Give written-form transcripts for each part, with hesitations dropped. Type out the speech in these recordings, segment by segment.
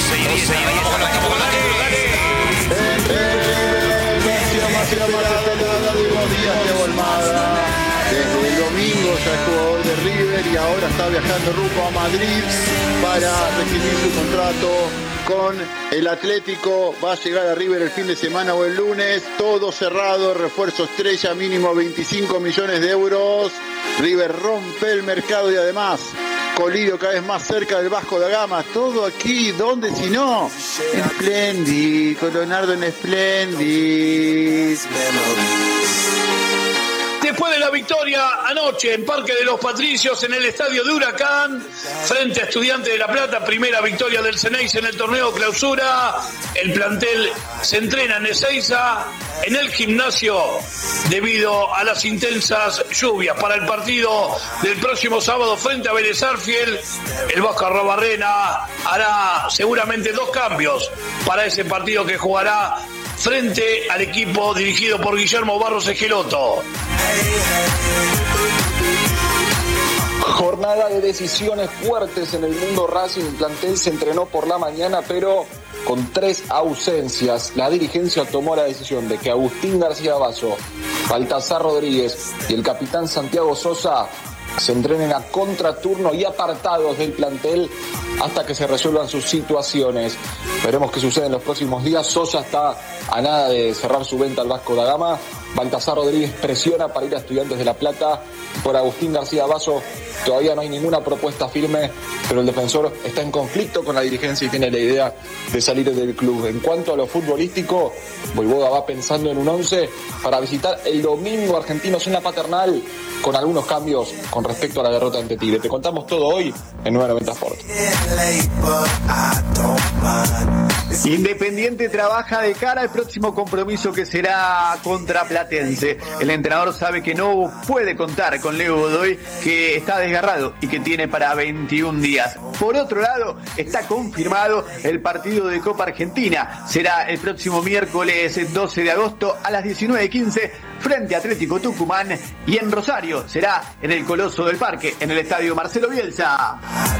Vamos con la Desde el domingo ya es jugador de River y ahora está viajando rumbo a Madrid para rescindir su contrato con el Atlético. Va a llegar a River el fin de semana o el lunes. Todo cerrado, refuerzo estrella, mínimo 25 millones de euros. River rompe el mercado y además Colidio cada vez más cerca del Vasco da Gama. Todo aquí, ¿dónde si no? En Splendid, con Leonardo en Splendid. Después de la victoria anoche en Parque de los Patricios, en el estadio de Huracán, frente a Estudiantes de La Plata, primera victoria del Ceneice en el torneo clausura. El plantel se entrena en Ezeiza, en el gimnasio, debido a las intensas lluvias. Para el partido del próximo sábado frente a Vélez Sarsfield, el Vasco Arrobarrena hará seguramente 2 cambios para ese partido que jugará frente al equipo dirigido por Guillermo Barros Esqueloto. Jornada de decisiones fuertes en el mundo Racing. El plantel se entrenó por la mañana, pero con 3 ausencias. La dirigencia tomó la decisión de que Agustín García Basso, Baltasar Rodríguez y el capitán Santiago Sosa se entrenen a contraturno y apartados del plantel hasta que se resuelvan sus situaciones. Veremos qué sucede en los próximos días. Sosa está a nada de cerrar su venta al Vasco da Gama. Baltasar Rodríguez presiona para ir a Estudiantes de La Plata. Por Agustín García Basso todavía no hay ninguna propuesta firme, pero el defensor está en conflicto con la dirigencia y tiene la idea de salir del club. En cuanto a lo futbolístico, Voivoda va pensando en un 11 para visitar el domingo Argentinos en la Paternal, con algunos cambios con respecto a la derrota ante Tigre. Te contamos todo hoy en 990 Sport. Independiente trabaja de cara al próximo compromiso que será contra Platense. El entrenador sabe que no puede contar con Leo Godoy, que está desgarrado y que tiene para 21 días. Por otro lado, está confirmado el partido de Copa Argentina. Será el próximo miércoles 12 de agosto a las 19:15 frente a Atlético Tucumán, y en Rosario será en el Coloso del Parque, en el estadio Marcelo Bielsa.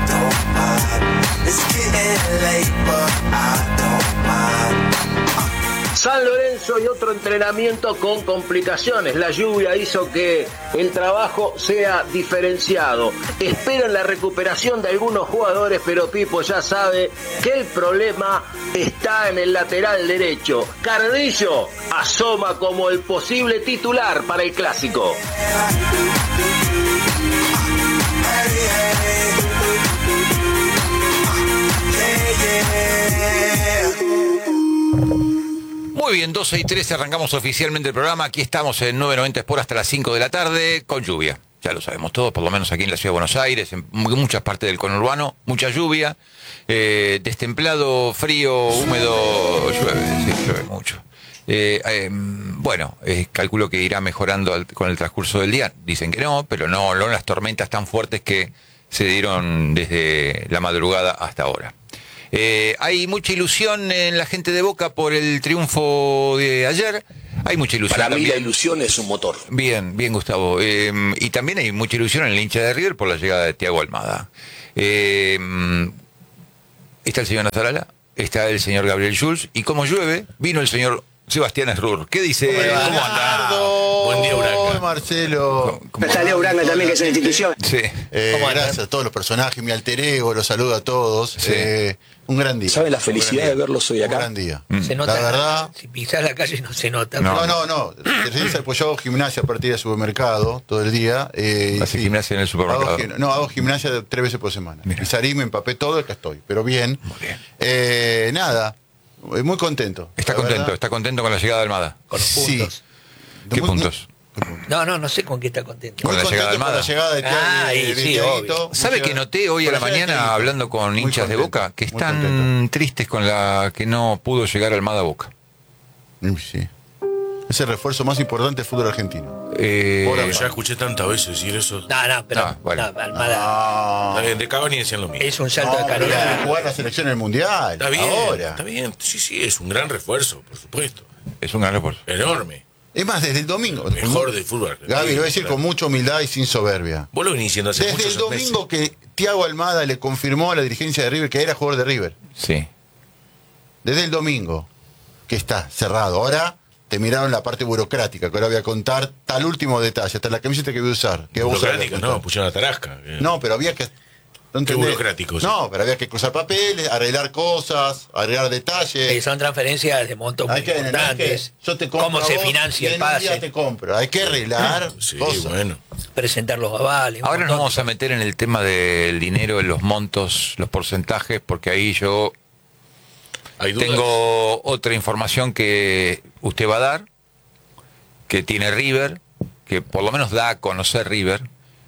San Lorenzo y otro entrenamiento con complicaciones. La lluvia hizo que el trabajo sea diferenciado. Esperan la recuperación de algunos jugadores, pero Pipo ya sabe que el problema está en el lateral derecho. Carrillo asoma como el posible titular para el clásico. Muy bien, 12:13, arrancamos oficialmente el programa. Aquí estamos en 990 Sport hasta las 5 de la tarde, con lluvia. Ya lo sabemos todos, por lo menos aquí en la ciudad de Buenos Aires, en muchas partes del conurbano, mucha lluvia, destemplado, frío, húmedo, llueve mucho. Calculo que irá mejorando con el transcurso del día. Dicen que no, pero no las tormentas tan fuertes que se dieron desde la madrugada hasta ahora. Hay mucha ilusión en la gente de Boca por el triunfo de ayer. Hay mucha ilusión. Para mí también. la ilusión es un motor. Bien, Gustavo. Y también hay mucha ilusión en el hincha de River por la llegada de Thiago Almada. Está el señor Nazarala, está el señor Gabriel Schulz, y como llueve, vino el señor Sebastián Esrur. ¿Qué dice? ¿Cómo anda? Buen día, Uranga. Marcelo. Está Leo Uranga también, que es una institución. Sí. Gracias a todos los personajes, mi alter ego, los saludo a todos. Sí. Un gran día. ¿Sabe la felicidad de verlos hoy acá? Un gran día. Se nota, la verdad. si pisás la calle no se nota. No. Pues yo hago gimnasia a partir del supermercado todo el día. ¿Hace gimnasia en el supermercado? Hago gimnasia 3 veces por semana. Mira. Y salí, me empapé todo, acá estoy. Pero bien. Muy bien. Nada. Muy contento. Está contento con la llegada de Almada. Con los puntos. Sí. ¿Qué puntos? No sé con qué está contento. Con la llegada de Con Almada. la llegada de sí, Thiaguito. obvio. ¿Sabe que noté hoy a la mañana, hablando con hinchas de Boca, que están tristes con la que no pudo llegar Almada a Boca? Sí. Es el refuerzo más importante del fútbol argentino. Ya escuché tantas veces decir eso. Pero Almada De Cavani decían lo mismo. es un salto de Pero calidad. jugar la selección en el mundial. Está bien, Ahora. está bien. Sí, es un gran refuerzo, por supuesto. Es un gran refuerzo. Enorme. Es más, desde el domingo. Mejor del fútbol. Gaby, lo voy a decir con mucha humildad y sin soberbia. Vos lo venís diciendo hace Desde muchos el domingo que Thiago Almada le confirmó a la dirigencia de River que era jugador de River. Sí. desde el domingo, que está cerrado. Ahora te miraron la parte burocrática, que ahora voy a contar tal último detalle, hasta la camiseta que voy a usar. Que voy a usar Burocrática, no, pusieron la tarasca. no, pero había que... ¿no Qué entendés? burocrático, sí. No, pero había que cruzar papeles, arreglar cosas, arreglar detalles. Son transferencias de montos muy Hay que, importantes. yo te compro ¿Cómo a se vos, financia y el en un día pase? te compro. Hay que arreglar Sí, cosas. bueno. Presentar los avales. un Ahora nos montón vamos de a meter en el tema del dinero, en los montos, los porcentajes, porque ahí yo Hay dudas. tengo otra información que usted va a dar, que tiene River, que por lo menos da a conocer River,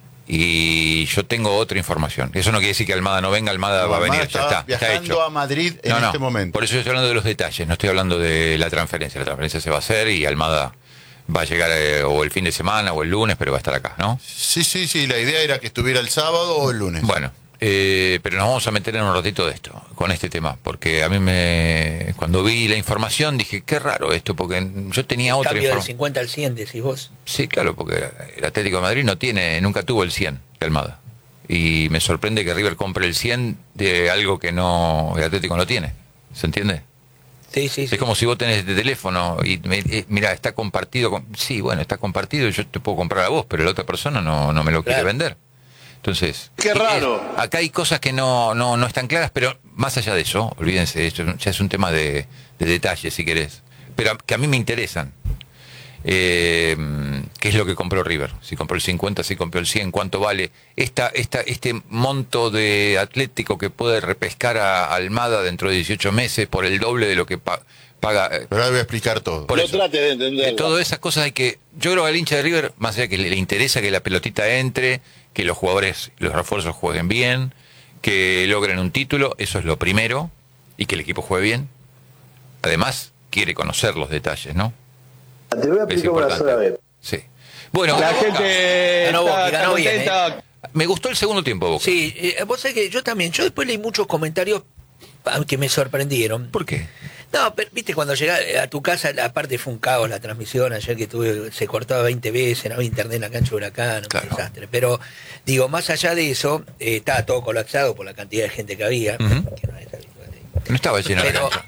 y yo tengo otra información. Eso no quiere decir que Almada no venga, Almada va a venir, ya está viajando hecho. a Madrid en No, este momento. por eso yo estoy hablando de los detalles, no estoy hablando de la transferencia. La transferencia se va a hacer y Almada va a llegar o el fin de semana o el lunes, pero va a estar acá, ¿no? Sí, la idea era que estuviera el sábado o el lunes. Bueno, pero nos vamos a meter en un ratito de esto, con este tema, porque a mí cuando vi la información dije, qué raro esto, porque yo tenía otra cambio del información. 50 al 100, decís vos. Sí, claro, porque el Atlético de Madrid nunca tuvo el 100 de Almada. Y me sorprende que River compre el 100 de algo que el Atlético no tiene. ¿Se entiende? Sí. Es como si vos tenés de teléfono y mira, está compartido. Sí, bueno, está compartido y yo te puedo comprar a vos, pero la otra persona no me lo quiere vender. Entonces, Qué raro. Acá hay cosas que no están claras, pero más allá de eso, olvídense, esto ya es un tema de detalles, si querés. Pero que a mí me interesan. ¿Qué es lo que compró River? Si compró el 50, si compró el 100, ¿cuánto vale este monto de Atlético que puede repescar a Almada dentro de 18 meses por el doble de lo que paga? Pero ahora voy a explicar todo. Por No eso, trate de entenderlo. todas esas cosas hay que... Yo creo que al hincha de River, más allá que le interesa que la pelotita entre, que los jugadores, los refuerzos jueguen bien, que logren un título, eso es lo primero, y que el equipo juegue bien. Además, quiere conocer los detalles, ¿no? Te voy a Es importante. Sí. Bueno, La Boca. gente Ganó Boca, está ganó bien, contenta. Me gustó el segundo tiempo, Boca. Sí, vos sabés que yo también. Yo después leí muchos comentarios que me sorprendieron. ¿Por qué? No, pero viste, cuando llegás a tu casa, aparte fue un caos la transmisión, ayer que se cortaba 20 veces, no había internet en la cancha de Huracán, un desastre. Pero, digo, más allá de eso, estaba todo colapsado por la cantidad de gente que había. Que no es habitual. No estaba lleno la Pero, cancha.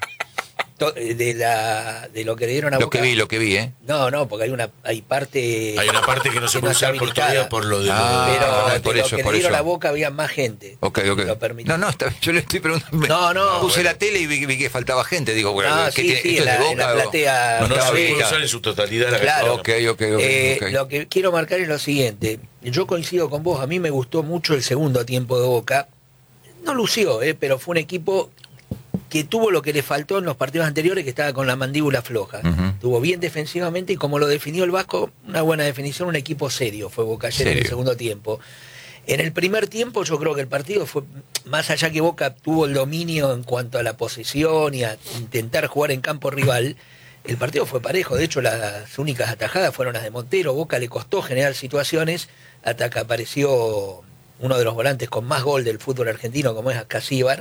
de lo que le dieron a Lo Boca. que vi, ¿eh? No, porque hay parte... Hay una parte que no se puede está usar por habilitada. todavía por lo de... Pero de por lo eso, que por le dieron eso. a Boca había más gente. Ok. Lo permitió. No, yo le estoy preguntando. No, Puse bueno. la tele y vi que faltaba gente. Digo, bueno, No, ¿qué sí, tiene? sí, ¿Esto es de en la Boca? platea. No, no se Estaba puede habilitada. usar en su totalidad la Claro. cancha. Ok. Lo que quiero marcar es lo siguiente. Yo coincido con vos, a mí me gustó mucho el segundo tiempo de Boca. No lució, pero fue un equipo que tuvo lo que le faltó en los partidos anteriores, que estaba con la mandíbula floja. Estuvo bien defensivamente y como lo definió el Vasco, una buena definición, un equipo serio fue Boca ayer en el segundo tiempo. En el primer tiempo yo creo que el partido fue, más allá que Boca tuvo el dominio en cuanto a la posesión y a intentar jugar en campo rival, el partido fue parejo. De hecho, las únicas atajadas fueron las de Montero. Boca le costó generar situaciones hasta que apareció uno de los volantes con más gol del fútbol argentino, como es Casíbar,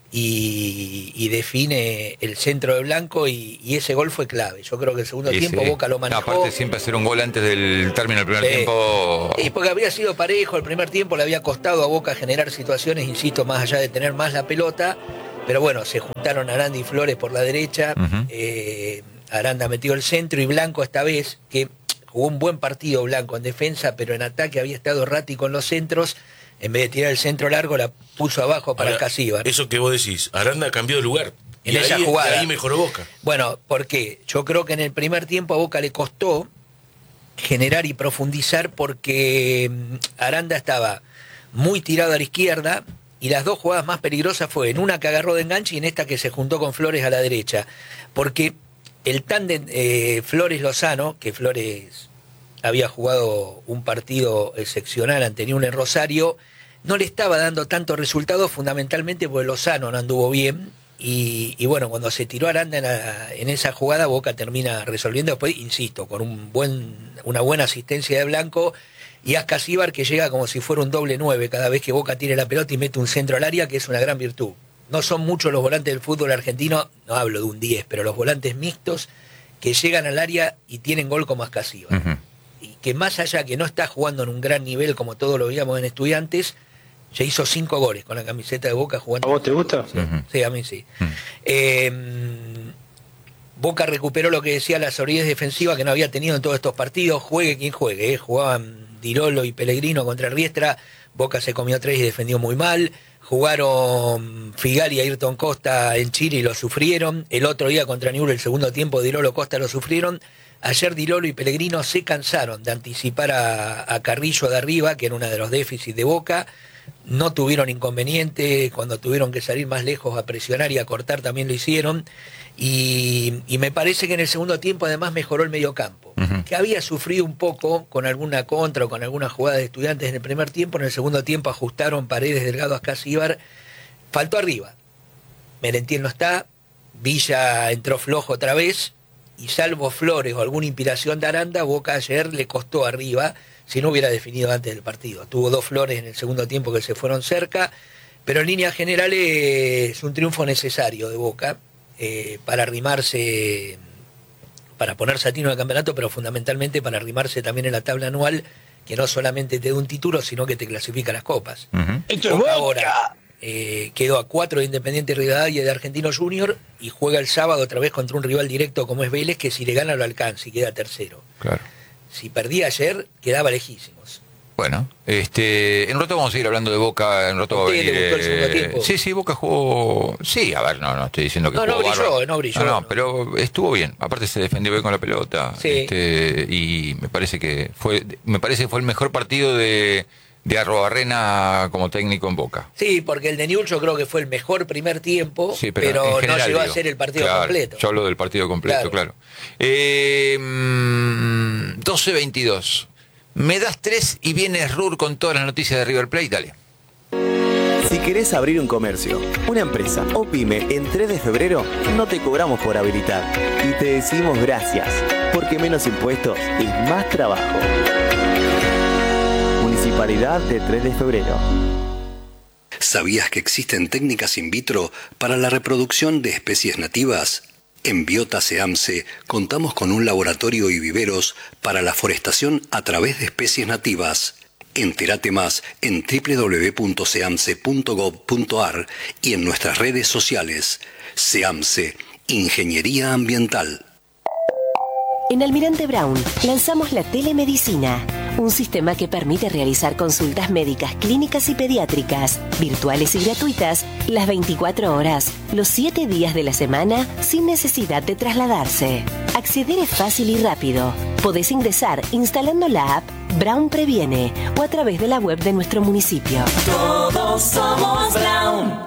y define el centro de Blanco, y ese gol fue clave. Yo creo que el segundo tiempo Boca lo manejó. Aparte siempre hacer un gol antes del término del primer Sí. tiempo. Sí, porque había sido parejo, el primer tiempo le había costado a Boca generar situaciones, insisto, más allá de tener más la pelota, pero bueno, se juntaron Aranda y Flores por la derecha, Aranda metió el centro y Blanco esta vez, que jugó un buen partido Blanco en defensa, pero en ataque había estado errático en los centros, en vez de tirar el centro largo la puso abajo para Casíbar. Eso que vos decís, Aranda cambió de lugar. En Y esa ahí, jugada. y ahí mejoró Boca. Bueno, ¿por qué? Yo creo que en el primer tiempo a Boca le costó generar y profundizar porque Aranda estaba muy tirado a la izquierda y las dos jugadas más peligrosas fue en una que agarró de enganche y en esta que se juntó con Flores a la derecha. Porque el tándem Flores-Lozano, que Flores había jugado un partido excepcional ante Newell's en Rosario, no le estaba dando tanto resultado, fundamentalmente porque Lozano no anduvo bien. Y bueno, cuando se tiró Aranda en esa jugada, Boca termina resolviendo después, insisto, con una buena asistencia de Blanco y Casíbar, que llega como si fuera un doble 9 cada vez que Boca tiene la pelota y mete un centro al área, que es una gran virtud. No son muchos los volantes del fútbol argentino, no hablo de un 10, pero los volantes mixtos que llegan al área y tienen gol como Casíbar. Y que más allá que no está jugando en un gran nivel como todos lo veíamos en Estudiantes, Ya hizo 5 goles con la camiseta de Boca jugando. ¿A vos te gusta? Sí, a mí sí. Boca recuperó lo que decía la solidez defensiva que no había tenido en todos estos partidos. Juegue quien juegue. Jugaban Di Lolo y Pellegrino contra Riestra. Boca se comió 3 y defendió muy mal. Jugaron Figal y Ayrton Costa en Chile y lo sufrieron. El otro día contra Newell's, el segundo tiempo, Di Lolo Costa lo sufrieron. Ayer Di Lolo y Pellegrino se cansaron de anticipar a Carrillo de arriba, que era uno de los déficits de Boca. No tuvieron inconveniente, cuando tuvieron que salir más lejos a presionar y a cortar también lo hicieron. Y me parece que en el segundo tiempo además mejoró el mediocampo, que había sufrido un poco con alguna contra o con alguna jugada de Estudiantes en el primer tiempo. En el segundo tiempo ajustaron Paredes, Delgado, Ascasíbar. Faltó arriba. Merentiel no está, Villa entró flojo otra vez, y salvo Flores o alguna inspiración de Aranda, Boca ayer le costó arriba, si no hubiera definido antes del partido. Tuvo 2 Flores en el segundo tiempo que se fueron cerca, pero en líneas generales es un triunfo necesario de Boca para arrimarse, para ponerse a tiro en el campeonato, pero fundamentalmente para arrimarse también en la tabla anual, que no solamente te da un título, sino que te clasifica las copas. Esto es Boca. Ahora quedó a 4 de Independiente Rivadavia y de Argentinos Junior, y juega el sábado otra vez contra un rival directo como es Vélez, que si le gana lo alcanza y queda tercero. Claro. Si perdía ayer, quedaba lejísimos. Bueno, en un rato vamos a seguir hablando de Boca. En un rato va a ¿Usted venir, le gustó el segundo tiempo? Sí, Boca jugó. Sí, a ver, no estoy diciendo que No jugó brilló, bárbaro. no brilló. No, pero estuvo bien. Aparte se defendió bien con la pelota. Sí. Y me parece que fue el mejor partido de Arrobarrena como técnico en Boca. Sí, porque el de Newell's yo creo que fue el mejor primer tiempo, Sí, pero en general, no llegó a digo. ser el partido Claro, completo. Yo hablo del partido completo, claro. 12:22. Me das 3 y viene Rur con todas las noticias de River Plate, dale. Si querés abrir un comercio, una empresa o pyme en 3 de febrero, no te cobramos por habilitar y te decimos gracias, porque menos impuestos es más trabajo. Municipalidad de 3 de febrero. ¿Sabías que existen técnicas in vitro para la reproducción de especies nativas? En Biota SEAMSE contamos con un laboratorio y viveros para la forestación a través de especies nativas. Entérate más en www.seamse.gov.ar y en nuestras redes sociales. SEAMSE, Ingeniería Ambiental. En Almirante Brown lanzamos la telemedicina, un sistema que permite realizar consultas médicas, clínicas y pediátricas, virtuales y gratuitas, las 24 horas, los 7 días de la semana, sin necesidad de trasladarse. Acceder es fácil y rápido. Podés ingresar instalando la app Brown Previene o a través de la web de nuestro municipio. Todos somos Brown.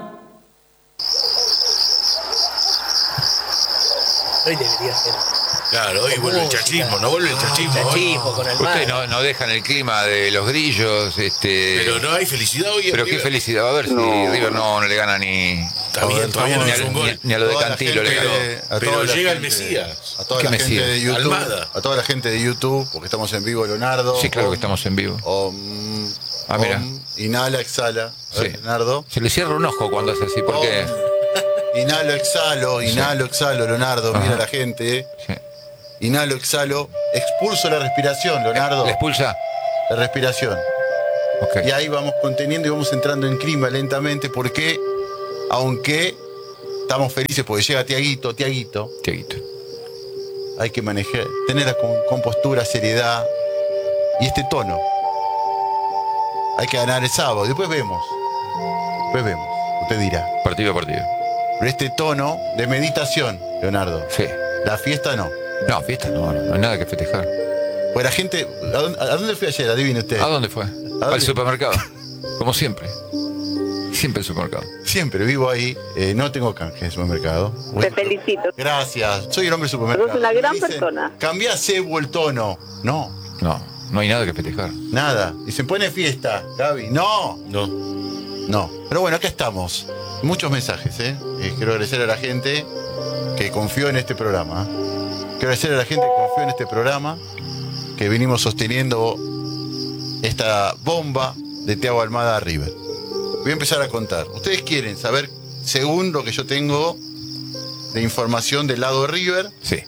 Hoy debería ser. Claro, hoy vuelve el chachismo, no vuelve el chachismo. Chachismo con el Ustedes mar. no dejan el clima de los grillos. Pero no hay felicidad hoy en Pero qué River. felicidad. Va a ver si River no le gana ni. Está bien, todavía no ni, es un gol. ni a lo de Toda la Cantilo le gente- ganó. Pero la llega el gente- Mesías. A toda ¿Qué la gente Mesías? de YouTube. Almada. A toda la gente de YouTube, porque estamos en vivo, Leonardo. Sí, claro que estamos en vivo. Mira. Inhala, exhala. A ver, Sí. Leonardo. Se le cierra un ojo cuando hace así, porque. Inhalo, exhalo, Leonardo. Ajá. Mira la gente. Sí. Inhalo, exhalo. Expulso la respiración, Leonardo. ¿Le expulsa? La respiración. Ok. Y ahí vamos conteniendo y vamos entrando en clima lentamente, porque aunque estamos felices porque llega Tiaguito, Tiaguito. hay que manejar, tener la compostura, seriedad y este tono. Hay que ganar el sábado, después vemos. Usted dirá. Partido a partido. Pero este tono de meditación, Leonardo. Sí. La fiesta no. No, fiesta no hay nada que festejar. Pues la gente, ¿a dónde fue ayer? Adivine usted. ¿A dónde fue? Al supermercado. Como siempre. Siempre el supermercado. Siempre vivo ahí, no tengo canje en el supermercado. Te felicito. Gracias, soy el hombre del supermercado. Sos una gran Me dicen, persona. Cambia cebo el tono. No, No hay nada que festejar. nada. Dicen, pone fiesta, Gaby. No. Pero bueno, acá estamos. Muchos mensajes, ¿eh? Quiero agradecer a la gente que confió en este programa. Quiero agradecer a la gente que confió en este programa, que venimos sosteniendo esta bomba de Thiago Almada a River. Voy a empezar a contar. Ustedes quieren saber, según lo que yo tengo de información del lado de River. Sí.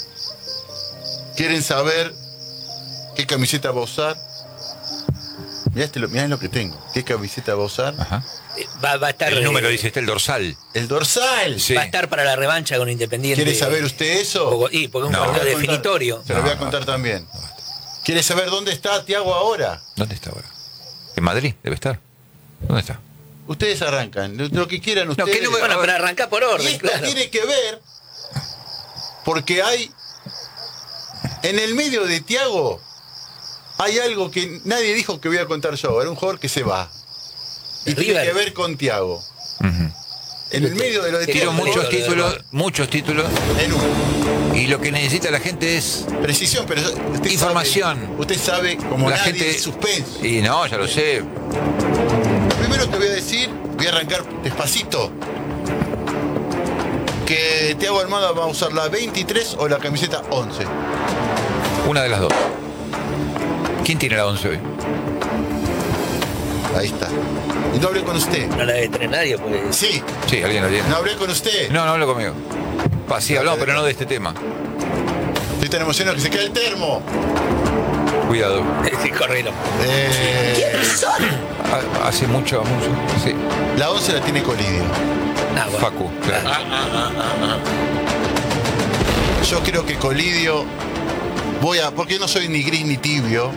¿Quieren saber qué camiseta va a usar? Mirá lo que tengo. ¿Qué camiseta va a usar? Ajá. Va a estar. El número dice, el dorsal. El dorsal. Sí. Va a estar para la revancha con Independiente. ¿Quiere saber usted eso? Porque es un partido definitorio. Se lo voy a contar también. ¿Quiere saber dónde está Thiago ahora? ¿Dónde está ahora? En Madrid, debe estar. ¿Dónde está? Ustedes arrancan, lo que quieran ustedes. Bueno, para arrancar por orden, y esto claro. tiene que ver porque hay en el medio de Thiago hay algo que nadie dijo que voy a contar yo. Era un jugador que se va y tiene que ver con Thiago. En el medio de lo de Quiero Thiago muchos títulos en uno. Y lo que necesita la gente es precisión, pero usted información. Usted sabe como la nadie gente suspenso. Y no, ya lo sé. Lo primero que voy a decir, voy a arrancar despacito, que Thiago Almada va a usar la 23 o la camiseta 11. Una de las dos. ¿Quién tiene la 11 hoy? Ahí está. Y no hablé con usted. No la debe tener nadie, pues. Sí. Sí, alguien lo tiene. No hablé con usted. No habló conmigo. Sí, hablamos, pero no de este tema. Estoy tan emocionado que se cae el termo. Cuidado. Sí, correlo. Hace mucho. Sí. La 11 la tiene Colidio. Bueno. Facu, claro. Yo creo que Colidio porque no soy ni gris ni tibio.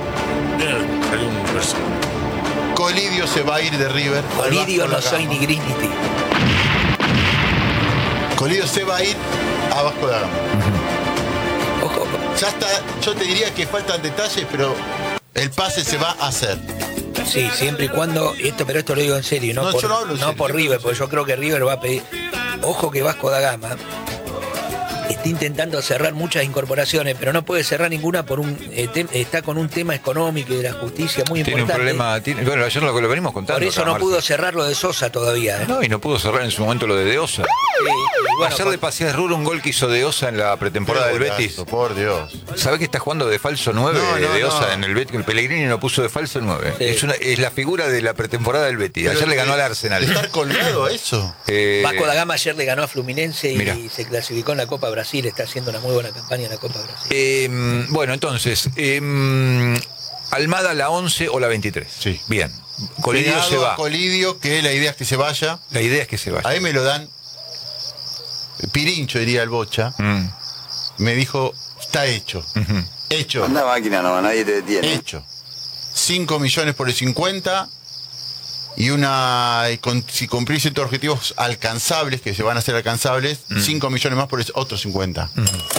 Colidio se va a ir de River. Colidio no soy ni gris ni tibio. Colidio se va a ir a Vasco da Gama. Ojo. Ya está, yo te diría que faltan detalles, pero el pase se va a hacer. Sí, siempre y cuando, pero esto lo digo en serio, no yo no hablo en serio, por River, porque yo creo que River va a pedir. Ojo que Vasco da Gama está intentando cerrar muchas incorporaciones, pero no puede cerrar ninguna por está con un tema económico y de la justicia muy Tiene importante. un problema, bueno, ayer lo venimos contando. Por eso no pudo cerrar lo de Sosa todavía. No, y no pudo cerrar en su momento lo de Deosa. Bueno, ayer le pasé a Ruro un gol que hizo Deosa en la pretemporada del Betis. Por Dios. ¿Sabés que está jugando de falso 9 Deosa en el Betis? El Pellegrini lo puso de falso 9. Sí. Es la figura de la pretemporada del Betis. Ayer le ganó al Arsenal. ¿De estar colgado eso? Vasco da Gama ayer le ganó a Fluminense y Mirá. se clasificó en la Copa Brasil. Está haciendo una muy buena campaña en la Copa Brasil. Bueno, entonces, Almada la 11 o la 23. Sí. Bien. Colidio se va. Colidio, que la idea es que se vaya. La idea es que se vaya. Ahí me lo dan. Pirincho, diría el Bocha. Me dijo, está hecho. Hecho. Anda máquina, no, nadie te detiene. Hecho. 5 millones por el 50 y si cumplís ciertos objetivos alcanzables, que se van a hacer alcanzables, 5 millones más por el otro 50.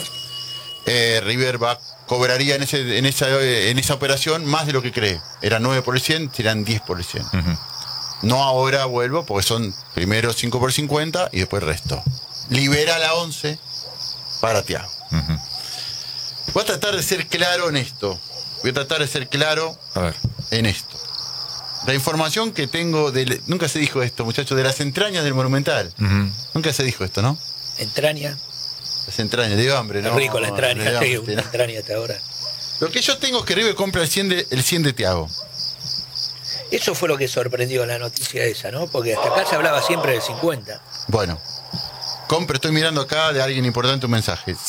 River cobraría en esa operación más de lo que cree. Era 9 por el 100, serán 10 por el 100. No ahora vuelvo, porque son primero 5 por 50 y después el resto. Libera la 11 para Thiago. Voy a tratar de ser claro en esto. En esto. La información que tengo nunca se dijo esto, muchachos, de las entrañas del Monumental. Nunca se dijo esto, ¿no? Entraña. Las entrañas, dio hambre, ¿no? Es rico la entraña, Sí, una entraña hasta ahora. Lo que yo tengo es que River compra el 100 de Thiago. Eso fue lo que sorprendió la noticia esa, ¿no? Porque hasta acá se hablaba siempre del 50. Bueno, estoy mirando acá de alguien importante un mensaje.